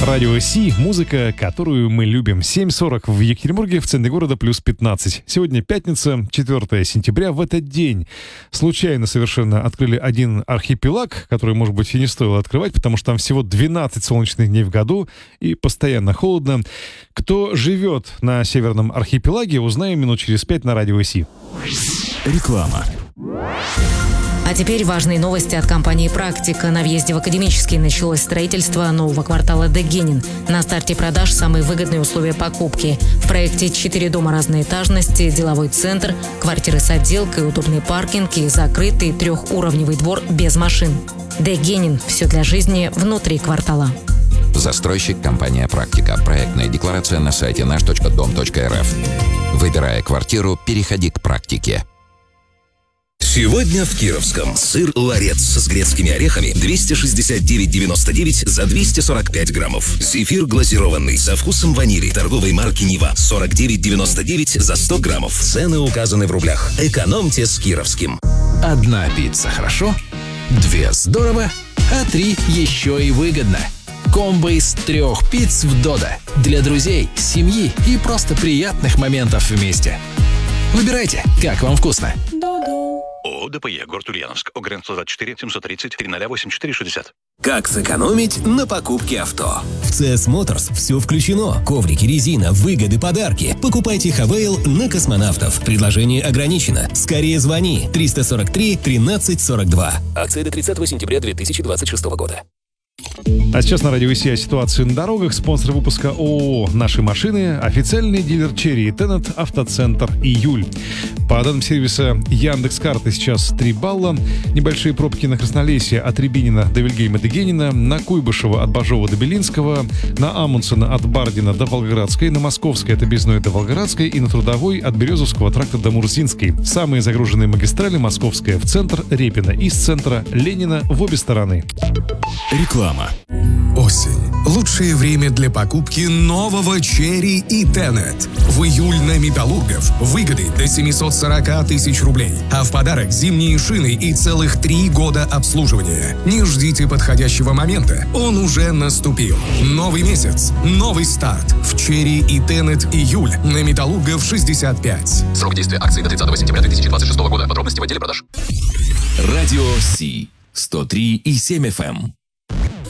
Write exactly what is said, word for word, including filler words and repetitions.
Радио Си, музыка, которую мы любим. семь сорок в Екатеринбурге, в центре города плюс пятнадцать. Сегодня пятница, четвёртое сентября. В этот день случайно совершенно открыли один архипелаг, который, может быть, и не стоило открывать, потому что там всего двенадцать солнечных дней в году и постоянно холодно. Кто живет на северном архипелаге, узнаем минут через пять на Радио Си. Реклама. А теперь важные новости от компании «Практика». На въезде в Академический началось строительство нового квартала Дегенин. На старте продаж самые выгодные условия покупки. В проекте четыре дома разной этажности, деловой центр, квартиры с отделкой, удобный паркинг и закрытый трехуровневый двор без машин. Дегенин. Все для жизни внутри квартала. Застройщик компания «Практика». Проектная декларация на сайте наш точка дом точка эр эф. Выбирая квартиру, переходи к «Практике». Сегодня в Кировском сыр ларец с грецкими орехами двести шестьдесят девять девяносто девять за двести сорок пять граммов. Зефир глазированный со вкусом ванили торговой марки Нива сорок девять девяносто девять за сто граммов. Цены указаны в рублях. Экономьте с Кировским. Одна пицца хорошо, две здорово, а три еще и выгодно. Комбо из трех пиц в Додо. Для друзей, семьи и просто приятных моментов вместе. Выбирайте, как вам вкусно. ООО ДПЕ, город Ульяновск, ОГРН сто двадцать четыре семьсот тридцать триста восемьдесят четыре шестьдесят. Как сэкономить на покупке авто? В си эс Motors все включено. Коврики, резина, выгоды, подарки. Покупайте Хавейл на Космонавтов. Предложение ограничено. Скорее звони. триста сорок три тринадцать сорок два. Акция до тридцатого сентября две тысячи двадцать шестого года. А сейчас на Радио Си о ситуации на дорогах. Спонсор выпуска ООО «Наши машины», официальный дилер Черри и Теннет, автоцентр «Июль». По данным сервиса Яндекс.Карты сейчас три балла. Небольшие пробки на Краснолесье от Рябинина до Вильгельма Дегенина, на Куйбышева от Бажова до Белинского, на Амундсена от Бардина до Волгоградской, на Московской от Объездной до Волгоградской и на Трудовой от Березовского тракта до Мурзинской. Самые загруженные магистрали: Московская в центр, Репина из центра, Ленина в обе стороны. Реклама. Осень. Лучшее время для покупки нового Черри и Теннет. В июль на Металлургов выгоды до семьсот сорок тысяч рублей. А в подарок зимние шины и целых три года обслуживания. Не ждите подходящего момента. Он уже наступил. Новый месяц. Новый старт. В Черри и Теннет июль на Металлургов шестьдесят пять. Срок действия акции до тридцатого сентября две тысячи двадцать шестого года. Подробности в отделе продаж. Радио Си. сто три и семь эф эм.